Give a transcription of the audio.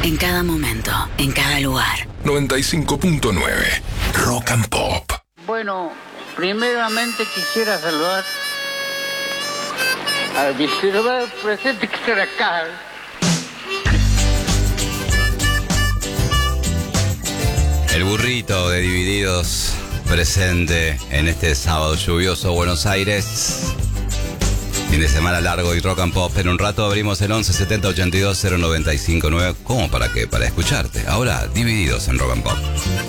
En cada momento, en cada lugar. 95.9 Rock and Pop. Bueno, primeramente quisiera saludar al distribuidor presente que está acá. El burrito de Divididos presente en este sábado lluvioso Buenos Aires. Fin de semana largo y rock and pop. En un rato abrimos el 11 70 82 095 9. ¿Cómo? ¿Para qué? Para escucharte. Ahora, Divididos en Rock and Pop.